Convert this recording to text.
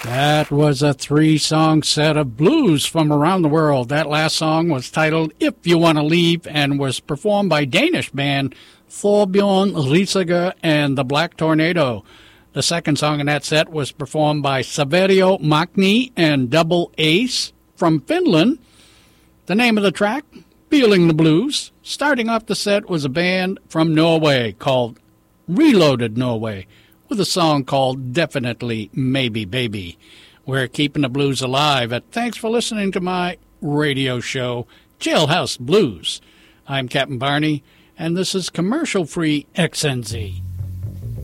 That was a 3-song set of blues from around the world. That last song was titled If You Want to Leave and was performed by Danish band Thorbjørn Risager and the Black Tornado. The second song in that set was performed by Saverio Magni and Double Ace from Finland. The name of the track, Feeling the Blues. Starting off the set was a band from Norway called Reloaded Norway, with a song called Definitely Maybe Baby. We're keeping the blues alive. And thanks for listening to my radio show, Jailhouse Blues. I'm Captain Barney, and this is commercial-free XNZ.